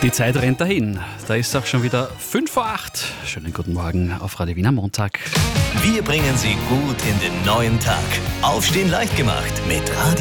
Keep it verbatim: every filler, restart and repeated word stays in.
Die Zeit rennt dahin. Da ist auch schon wieder fünf vor acht. Schönen guten Morgen auf Radio Wien am Montag. Wir bringen Sie gut in den neuen Tag. Aufstehen leicht gemacht mit Radio